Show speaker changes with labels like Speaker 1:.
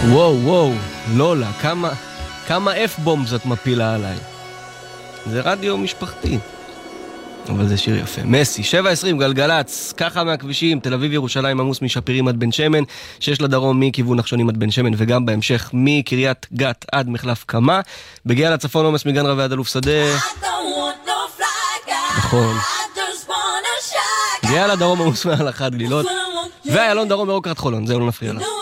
Speaker 1: וואו, וואו, לולה, כמה F-בומבס את מפילה עליי. זה רדיו משפחתי. אבל זה שיר יפה. מסי, 7:20, גלגלץ, ככה מהכבישים, תל אביב ירושלים עמוס משפירים עד בן שמן, 6 לדרום מכיוון נחשונים עד בן שמן, וגם בהמשך מקריית גת עד מחלף קמה, בגיע לצפון עומס מגן רבי עד אלוף שדה. נכון. גאה לדרום עמוס מעל 1 גלילות, ואיילון דרום מרוקרת חולון, זהו, לא נפריע לה.